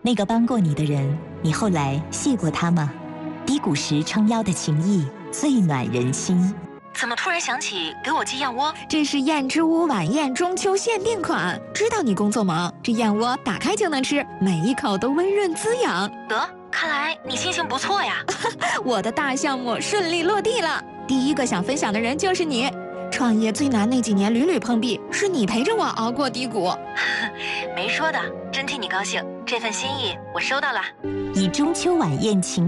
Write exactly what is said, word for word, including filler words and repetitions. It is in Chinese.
那个帮过你的人，你后来谢过他吗？低谷时撑腰的情谊最暖人心。 怎么突然想起给我寄燕窝？ 这是燕之屋晚宴中秋限定款，知道你工作忙，这燕窝打开就能吃，每一口都温润滋养。 得，看来你心情不错呀。 我的大项目顺利落地了，第一个想分享的人就是你。创业最难那几年屡屡碰壁，是你陪着我熬过低谷。 没说的，真替你高兴，这份心意我收到了。 以中秋晚宴情